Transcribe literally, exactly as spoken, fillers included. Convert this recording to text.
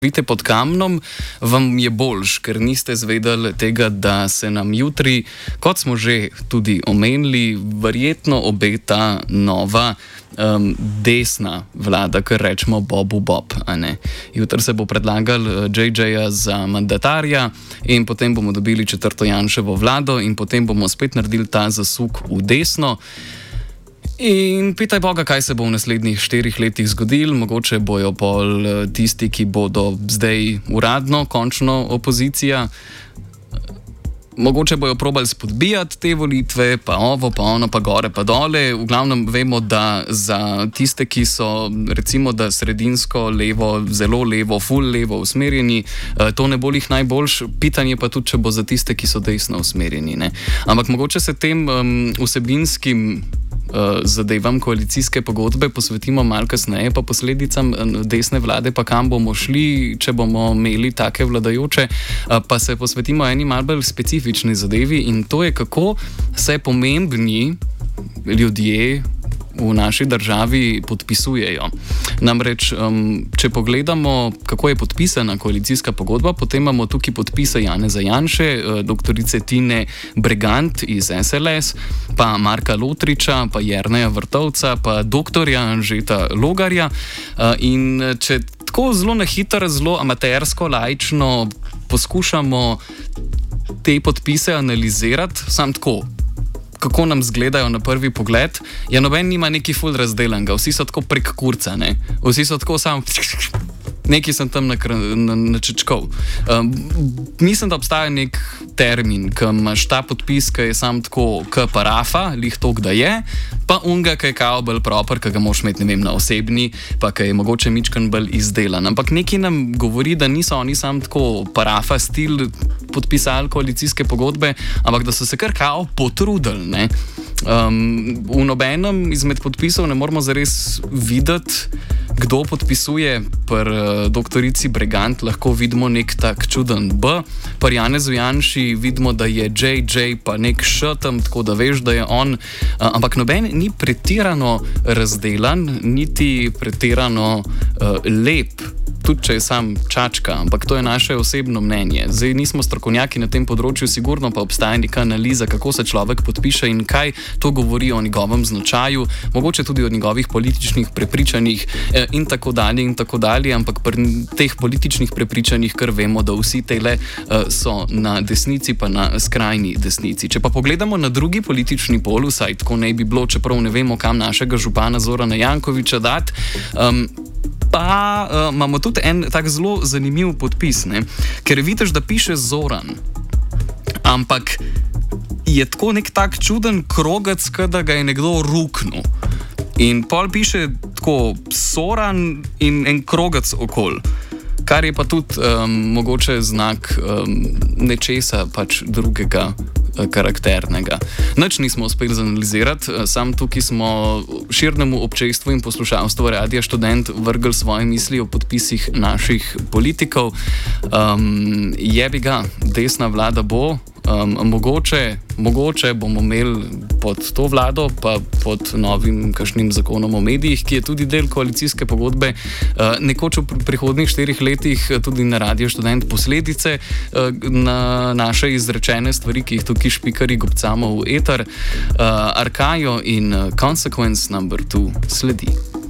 Vidite pod kamnom, vam je boljš, ker niste zvedeli tega, da se nam jutri, kot smo že tudi omenili, verjetno obeta nova um, desna vlada, kar rečemo Bobu Bob. Jutri se bo predlagal J J-ja za mandatarja in potem bomo dobili četrto Janševo vlado in potem bomo spet naredili ta zasuk v desno. In pitaj Boga, kaj se bo v naslednjih štirih letih zgodilo. Mogoče bojo pol tisti, ki bodo zdaj uradno, končno opozicija, mogoče bojo probali spodbijati te volitve, pa ovo, pa ono, pa gore, pa dole. V glavnem vemo, da za tiste, ki so recimo da sredinsko levo, zelo levo, full levo usmerjeni, to ne bo jih najboljš. Pitanje pa tudi, če bo za tiste, ki so desno usmerjeni. Ne? Ampak mogoče se tem um, vsebinskim zadevam koalicijske pogodbe posvetimo malo kasneje, pa posledicam desne vlade, pa kam bomo šli, če bomo imeli take vladajoče, pa se posvetimo eni malo bolj specifični zadevi in to je, kako se pomembni ljudje v naši državi podpisujejo. Namreč, um, če pogledamo, kako je podpisana koalicijska pogodba, potem imamo tukaj podpise Janeza Janše, doktorice Tine Bregant iz S L S, pa Marka Lotriča, pa Jerneja Vrtovca, pa doktorja Anžeta Logarja. Uh, in če tako zelo na hitro, zelo amatersko, laično poskušamo te podpise analizirati, sam tako, kako nam zgledajo na prvi pogled, ja, noben nima neki ful razdelenega, vsi so tako prek kurca, ne? Vsi so tako sam, neki sem tam načečkov. Um, mislim, da obstaja nek termin, ki imaš ta podpis, ki je sam tako k parafa, lih tok, da je, pa unga, ki je kao bolj proper, ki ga moš imeti, ne vem, na osebni, pa ki je mogoče mičkan bolj izdelan. Ampak neki nam govori, da niso oni sam tako parafa stil podpisali koalicijske pogodbe, ampak da so se kar kao potrudili, ne. Um, v nobenem izmed podpisov ne moramo zares videti, kdo podpisuje. Pri uh, doktorici Bregant lahko vidimo nek tak čuden B, pri Janezu Janši vidimo, da je J J pa nek Š tam, tako da veš, da je on, uh, ampak noben ni pretirano razdelan, niti pretirano uh, lep, tudi če je sam čačka, ampak to je naše osebno mnenje. Zdaj nismo strokovnjaki na tem področju, sigurno pa obstaja neka analiza, kako se človek podpiše in kaj to govori o njegovem značaju, mogoče tudi o njegovih političnih prepričanjih eh, in tako dalje in tako dalje, ampak pri teh političnih prepričanjih kar vemo, da vsi tele eh, so na desnici pa na skrajni desnici. Če pa pogledamo na drugi politični pol, vsaj tako ne bi bilo, čeprav ne vemo, kam našega župana Zorana Jankovića dati, um, pa uh, imamo tudi en tak zelo zanimiv podpis, ne? Ker vidiš, da piše Zoran, ampak je tako nek tak čuden krogec, da ga je nekdo ruknil. In pol piše tako Soran in en krogec okol, kar je pa tudi um, mogoče znak um, nečesa pač drugega karakternega. Nič nismo uspeli zanalizirati, sam tukaj smo širnemu občestvu in poslušalstvu Radia Študent vrgli svoje misli o podpisih naših politikov. Um, jebi ga, desna vlada bo, um, mogoče, mogoče bomo imeli pod to vlado, pa pod novim kakšnim zakonom o medijih, ki je tudi del koalicijske pogodbe, uh, nekoč v prihodnjih štirih letih tudi na Radio Študent posledice uh, na naše izrečene stvari, ki jih tukaj špikari gobcamo v eter. Uh, Arkajo in Consequence number two sledi.